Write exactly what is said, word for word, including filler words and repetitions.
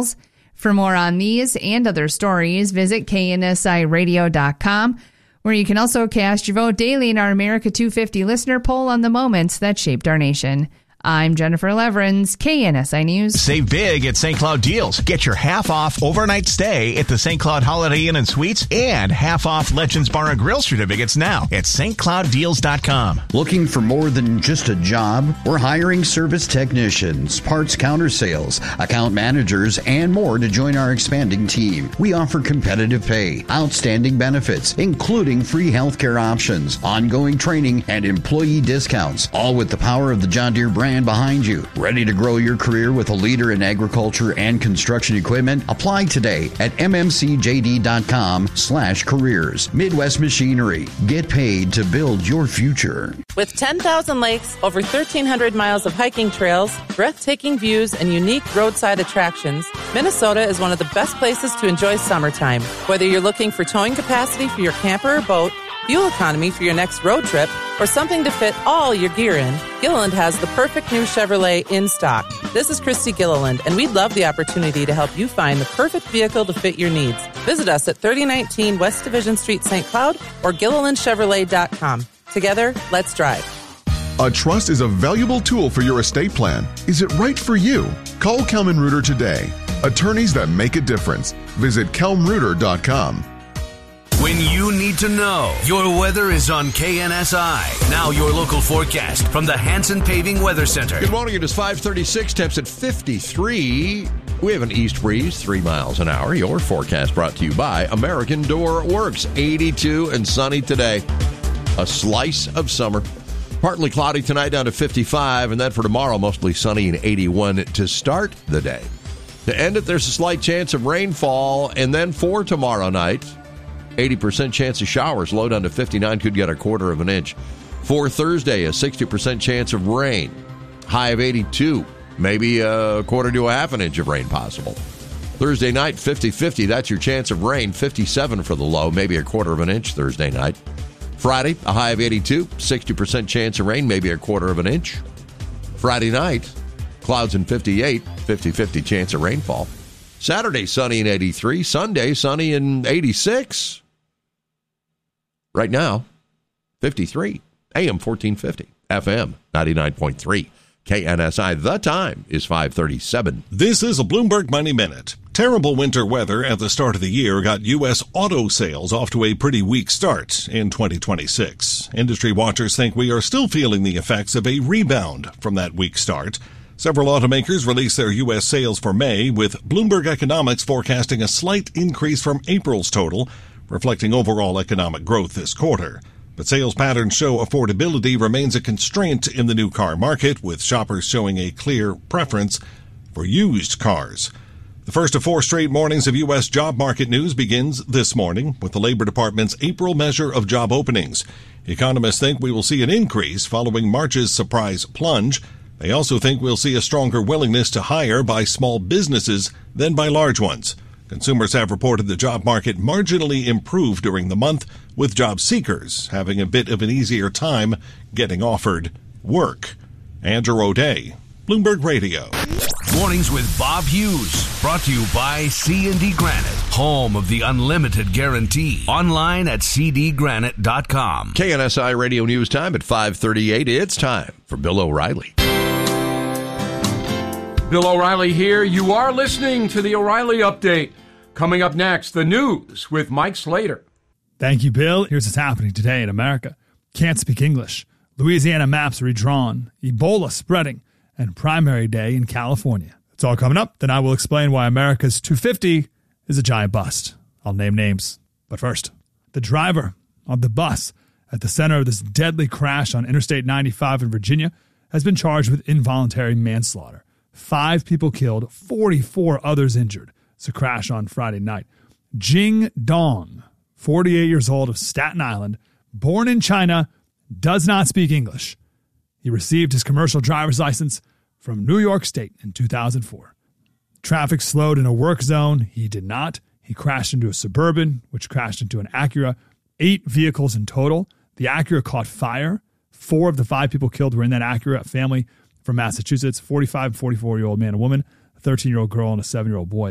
calls. For more on these and other stories, visit K N S I radio dot com, where you can also cast your vote daily in our America two fifty listener poll on the moments that shaped our nation. I'm Jennifer Leverins, K N S I News. Save big at Saint Cloud Deals. Get your half-off overnight stay at the Saint Cloud Holiday Inn and Suites and half-off Legends Bar and Grill certificates now at St Cloud Deals dot com. Looking for more than just a job? We're hiring service technicians, parts counter sales, account managers, and more to join our expanding team. We offer competitive pay, outstanding benefits, including free healthcare options, ongoing training, and employee discounts, all with the power of the John Deere brand behind you. Ready to grow your career with a leader in agriculture and construction equipment? Apply today at M M C J D dot com slash careers. Midwest Machinery. Get paid to build your future. With ten thousand lakes, over thirteen hundred miles of hiking trails, breathtaking views, and unique roadside attractions, Minnesota is one of the best places to enjoy summertime. Whether you're looking for towing capacity for your camper or boat, fuel economy for your next road trip, or something to fit all your gear in, Gilliland has the perfect new Chevrolet in stock. This is Christy Gilliland, and we'd love the opportunity to help you find the perfect vehicle to fit your needs. Visit us at thirty nineteen West Division Street, Saint Cloud, or Gilliland Chevrolet dot com. Together, let's drive. A trust is a valuable tool for your estate plan. Is it right for you? Call Kelman Reuter today. Attorneys that make a difference. Visit Kelm Reuter dot com. When you need to know, your weather is on K N S I. Now your local forecast from the Hanson Paving Weather Center. Good morning. It is five thirty-six, temps at fifty-three. We have an east breeze, three miles an hour. Your forecast brought to you by American Door Works. eighty-two and sunny today. A slice of summer. Partly cloudy tonight, down to fifty-five. And then for tomorrow, mostly sunny and eighty-one to start the day. To end it, there's a slight chance of rainfall. And then for tomorrow night, eighty percent chance of showers, low down to fifty-nine, could get a quarter of an inch. For Thursday, a sixty percent chance of rain, high of eighty-two, maybe a quarter to a half an inch of rain possible. Thursday night, fifty-fifty, that's your chance of rain, fifty-seven for the low, maybe a quarter of an inch Thursday night. Friday, a high of eighty-two, sixty percent chance of rain, maybe a quarter of an inch. Friday night, clouds and fifty-eight, fifty-fifty chance of rainfall. Saturday, sunny and eighty-three. Sunday, sunny and eighty-six. Right now, fifty-three. A M fourteen fifty. F M ninety-nine point three. K N S I. The time is five thirty-seven. This is a Bloomberg Money Minute. Terrible winter weather at the start of the year got U S auto sales off to a pretty weak start in twenty twenty-six. Industry watchers think we are still feeling the effects of a rebound from that weak start. Several automakers released their U S sales for May, with Bloomberg Economics forecasting a slight increase from April's total, reflecting overall economic growth this quarter. But sales patterns show affordability remains a constraint in the new car market, with shoppers showing a clear preference for used cars. The first of four straight mornings of U S job market news begins this morning with the Labor Department's April measure of job openings. Economists think we will see an increase following March's surprise plunge. They also think we'll see a stronger willingness to hire by small businesses than by large ones. Consumers have reported the job market marginally improved during the month, with job seekers having a bit of an easier time getting offered work. Andrew O'Day, Bloomberg Radio. Mornings with Bob Hughes, brought to you by C and D Granite, home of the unlimited guarantee. Online at C D granite dot com. K N S I Radio News Time at five thirty-eight. It's time for Bill O'Reilly. Bill O'Reilly here. You are listening to the O'Reilly Update. Coming up next, the news with Mike Slater. Thank you, Bill. Here's what's happening today in America. Can't speak English. Louisiana maps redrawn. Ebola spreading. And primary day in California. It's all coming up. Then I will explain why America's two fifty is a giant bust. I'll name names. But first, the driver of the bus at the center of this deadly crash on Interstate ninety-five in Virginia has been charged with involuntary manslaughter. Five people killed, forty-four others injured. It's a crash on Friday night. Jing Dong, forty-eight years old, of Staten Island, born in China, does not speak English. He received his commercial driver's license from New York State in two thousand four. Traffic slowed in a work zone. He did not. He crashed into a Suburban, which crashed into an Acura. Eight vehicles in total. The Acura caught fire. Four of the five people killed were in that Acura, a family from Massachusetts, forty-five and forty-four-year-old man and woman, a thirteen-year-old girl, and a seven-year-old boy.